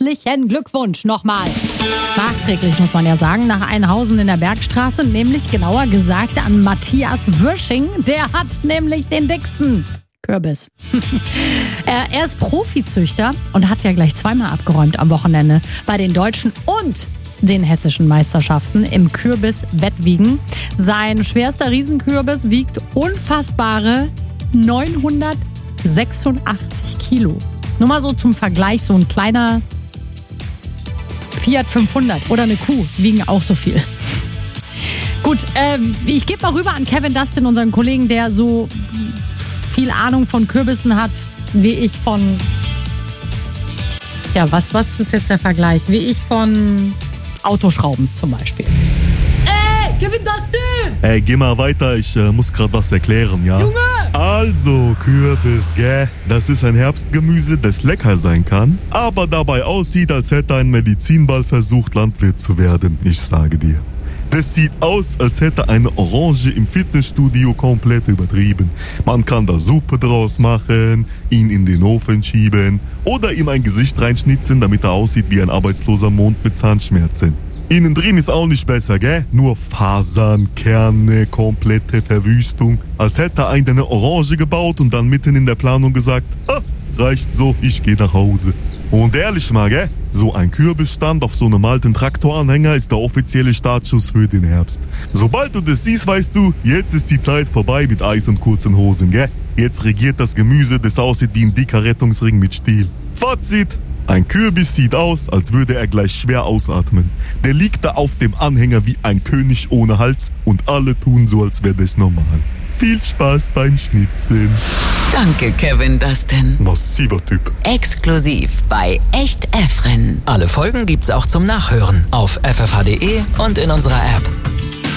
herzlichen Glückwunsch nochmal. Nachträglich muss man ja sagen, nach Einhausen in der Bergstraße, nämlich genauer gesagt an Matthias Würsching. Der hat nämlich den dicksten Kürbis. Er ist Profizüchter und hat ja gleich zweimal abgeräumt am Wochenende bei den deutschen und den hessischen Meisterschaften im Kürbis-Wettwiegen. Sein schwerster Riesenkürbis wiegt unfassbare 986 Kilo. Nur mal so zum Vergleich, so ein kleiner Fiat 500 oder eine Kuh wiegen auch so viel. Gut, ich gebe mal rüber an Kevin Dustin, unseren Kollegen, der so viel Ahnung von Kürbissen hat, wie ich von... Ja, was ist jetzt der Vergleich? Wie ich von Autoschrauben zum Beispiel. Kevin Dustin! Ey, geh mal weiter, ich muss gerade was erklären, ja? Junge! Also, Kürbis, gell? Das ist ein Herbstgemüse, das lecker sein kann, aber dabei aussieht, als hätte ein Medizinball versucht, Landwirt zu werden, ich sage dir. Das sieht aus, als hätte eine Orange im Fitnessstudio komplett übertrieben. Man kann da Suppe draus machen, ihn in den Ofen schieben oder ihm ein Gesicht reinschnitzen, damit er aussieht wie ein arbeitsloser Mond mit Zahnschmerzen. Innen drin ist auch nicht besser, gell? Nur Fasern, Kerne, komplette Verwüstung. Als hätte einer eine Orange gebaut und dann mitten in der Planung gesagt, reicht so, ich gehe nach Hause. Und ehrlich mal, gell? So ein Kürbisstand auf so einem alten Traktoranhänger ist der offizielle Startschuss für den Herbst. Sobald du das siehst, weißt du, jetzt ist die Zeit vorbei mit Eis und kurzen Hosen, gell? Jetzt regiert das Gemüse, das aussieht wie ein dicker Rettungsring mit Stiel. Fazit: Ein Kürbis sieht aus, als würde er gleich schwer ausatmen. Der liegt da auf dem Anhänger wie ein König ohne Hals und alle tun so, als wäre das normal. Viel Spaß beim Schnitzen. Danke, Kevin Dustin. Massiver Typ. Exklusiv bei Echt Efren. Alle Folgen gibt's auch zum Nachhören auf ffh.de und in unserer App.